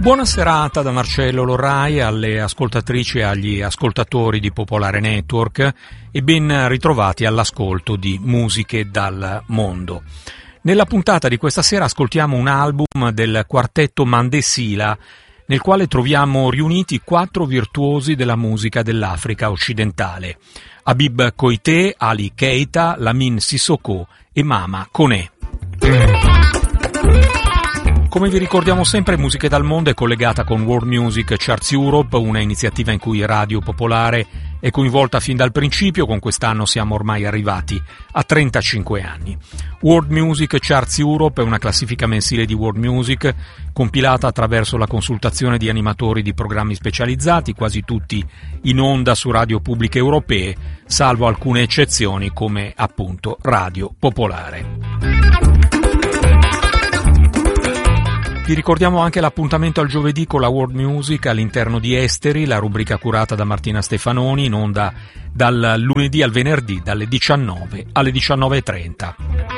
Buona serata da Marcello Lorrai alle ascoltatrici e agli ascoltatori di Popolare Network e ben ritrovati all'ascolto di Musiche dal Mondo. Nella puntata di questa sera ascoltiamo un album del quartetto Mandesila, nel quale troviamo riuniti 4 virtuosi della musica dell'Africa occidentale: Habib Koité, Ali Keita, Lamine Sissoko e Mama Koné. Come vi ricordiamo sempre, Musiche dal Mondo è collegata con World Music Charts Europe, una iniziativa in cui Radio Popolare è coinvolta fin dal principio. Con quest'anno siamo ormai arrivati a 35 anni. World Music Charts Europe è una classifica mensile di world music compilata attraverso la consultazione di animatori di programmi specializzati, quasi tutti in onda su radio pubbliche europee, salvo alcune eccezioni come appunto Radio Popolare. Vi ricordiamo anche l'appuntamento al giovedì con la World Music all'interno di Esteri, la rubrica curata da Martina Stefanoni, in onda dal lunedì al venerdì dalle 19 alle 19:30.